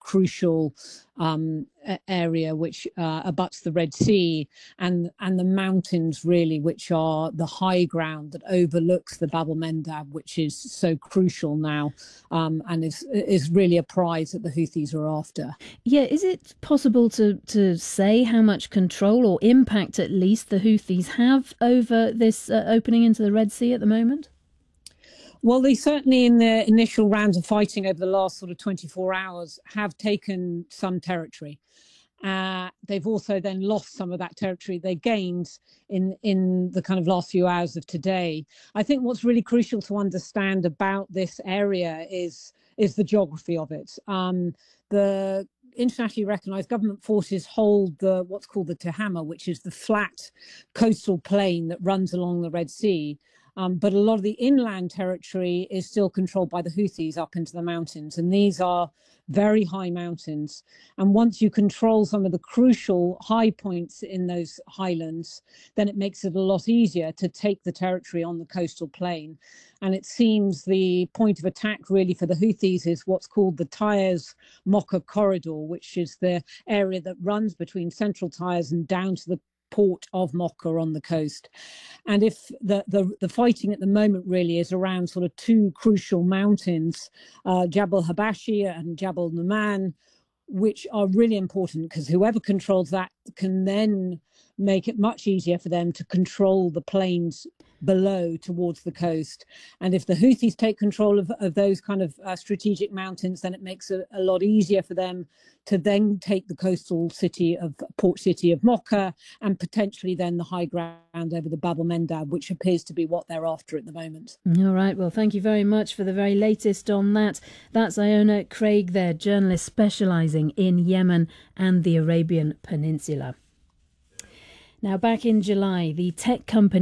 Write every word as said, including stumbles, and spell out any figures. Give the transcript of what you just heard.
crucial um, area which uh, abuts the Red Sea, and and the mountains really, which are the high ground that overlooks the Bab el-Mandeb, which is so crucial now, um, and is is really a prize that the Houthis are after. Yeah, is it possible to, to say how much control or impact at least the Houthis have over this uh, opening into the Red Sea at the moment? Well, they certainly, in their initial rounds of fighting over the last sort of twenty-four hours, have taken some territory. Uh, they've also then lost some of that territory they gained in in the kind of last few hours of today. I think what's really crucial to understand about this area is is the geography of it. Um, the internationally recognized government forces hold the what's called the Tehama, which is the flat coastal plain that runs along the Red Sea. Um, but a lot of the inland territory is still controlled by the Houthis up into the mountains. And these are very high mountains. And once you control some of the crucial high points in those highlands, then it makes it a lot easier to take the territory on the coastal plain. And it seems the point of attack really for the Houthis is what's called the Taiz Mocha corridor, which is the area that runs between central Taiz and down to the port of Mocha on the coast. And if the, the, the fighting at the moment really is around sort of two crucial mountains, uh, Jabal Habashi and Jabal Numan, which are really important because whoever controls that can then make it much easier for them to control the plains below towards the coast. And if the Houthis take control of, of those kind of uh, strategic mountains, then it makes it a lot easier for them to then take the coastal city of port city of Mocha and potentially then the high ground over the Bab el-Mandeb, which appears to be what they're after at the moment. All right. Well, thank you very much for the very latest on that. That's Iona Craig there, journalist specialising in Yemen and the Arabian Peninsula. Now, back in July, the tech company